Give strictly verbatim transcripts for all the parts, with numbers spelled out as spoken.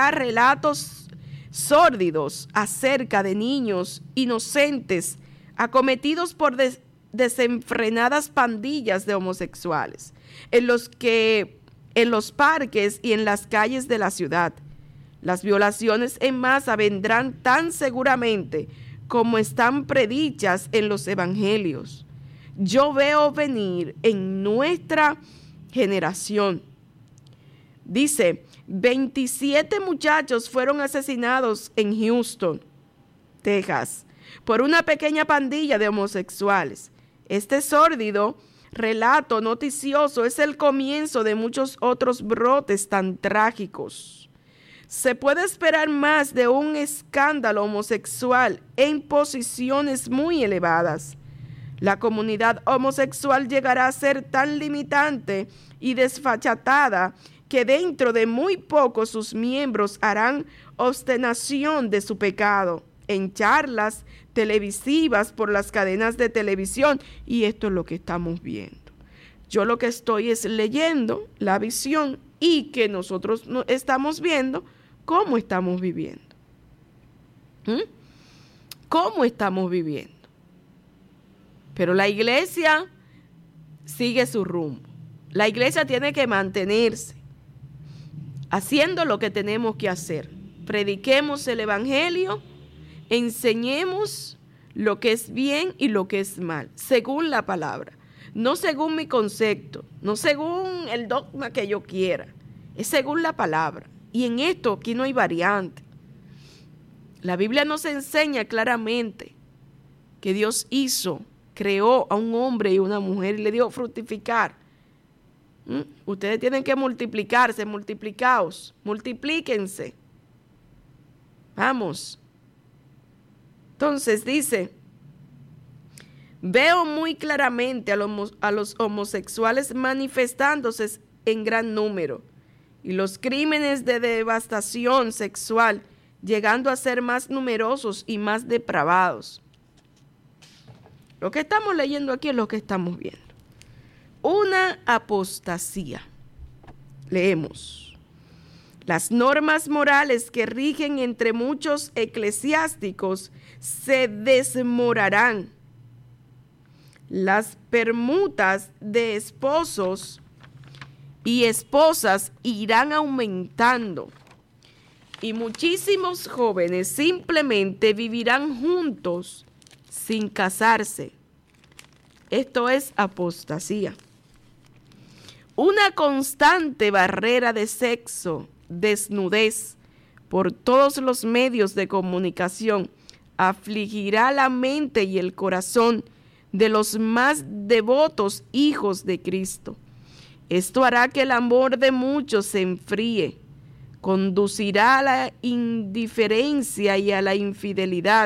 ya relatos sórdidos acerca de niños inocentes acometidos por des- desenfrenadas pandillas de homosexuales, en los que en los parques y en las calles de la ciudad. Las violaciones en masa vendrán tan seguramente como están predichas en los evangelios. Yo veo venir en nuestra generación. Dice, veintisiete muchachos fueron asesinados en Houston, Texas, por una pequeña pandilla de homosexuales. Este sórdido relato noticioso es el comienzo de muchos otros brotes tan trágicos. Se puede esperar más de un escándalo homosexual en posiciones muy elevadas. La comunidad homosexual llegará a ser tan limitante y desfachatada que dentro de muy poco sus miembros harán obstinación de su pecado en charlas televisivas por las cadenas de televisión, y esto es lo que estamos viendo. Yo lo que estoy es leyendo la visión y que nosotros no estamos viendo cómo estamos viviendo. ¿Mm? ¿Cómo estamos viviendo? Pero la iglesia sigue su rumbo. La iglesia tiene que mantenerse haciendo lo que tenemos que hacer. Prediquemos el evangelio, enseñemos lo que es bien y lo que es mal, según la palabra, no según mi concepto, no según el dogma que yo quiera, es según la palabra. Y en esto aquí no hay variante. La Biblia nos enseña claramente que Dios hizo, creó a un hombre y una mujer y le dio fructificar. ¿Mm? Ustedes tienen que multiplicarse, multiplicaos, multiplíquense. Vamos. Entonces dice, veo muy claramente a los, a los homosexuales manifestándose en gran número y los crímenes de devastación sexual llegando a ser más numerosos y más depravados. Lo que estamos leyendo aquí es lo que estamos viendo. Una apostasía. Leemos. Las normas morales que rigen entre muchos eclesiásticos se desmorarán. Las permutas de esposos y esposas irán aumentando. Y muchísimos jóvenes simplemente vivirán juntos sin casarse. Esto es apostasía. Una constante barrera de sexo, desnudez, por todos los medios de comunicación, afligirá la mente y el corazón de los más devotos hijos de Cristo. Esto hará que el amor de muchos se enfríe, conducirá a la indiferencia y a la infidelidad.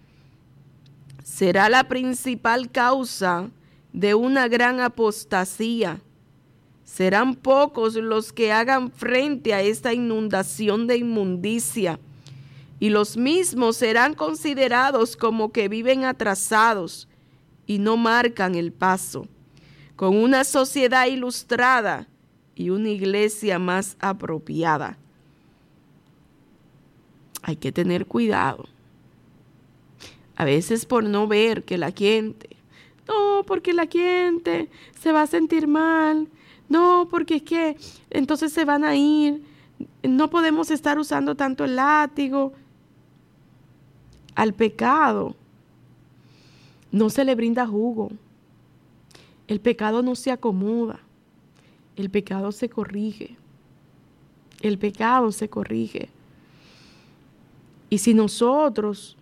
Será la principal causa de una gran apostasía. Serán pocos los que hagan frente a esta inundación de inmundicia, y los mismos serán considerados como que viven atrasados y no marcan el paso, con una sociedad ilustrada y una iglesia más apropiada. Hay que tener cuidado. A veces por no ver que la gente, no, porque la gente se va a sentir mal, no, porque es que entonces se van a ir, no podemos estar usando tanto el látigo. Al pecado no se le brinda jugo, el pecado no se acomoda, el pecado se corrige, el pecado se corrige. Y si nosotros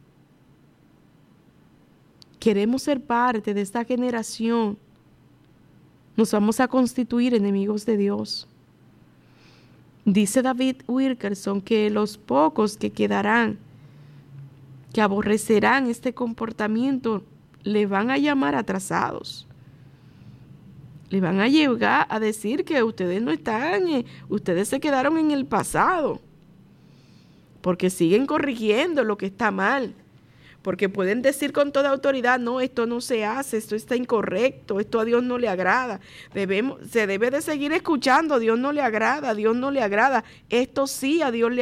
queremos ser parte de esta generación, nos vamos a constituir enemigos de Dios. Dice David Wilkerson que los pocos que quedarán, que aborrecerán este comportamiento, le van a llamar atrasados. Le van a llegar a decir que ustedes no están, eh, ustedes se quedaron en el pasado, porque siguen corrigiendo lo que está mal. Porque pueden decir con toda autoridad, no, esto no se hace, esto está incorrecto, esto a Dios no le agrada. Debemos, se debe de seguir escuchando, a Dios no le agrada, a Dios no le agrada. Esto sí a Dios le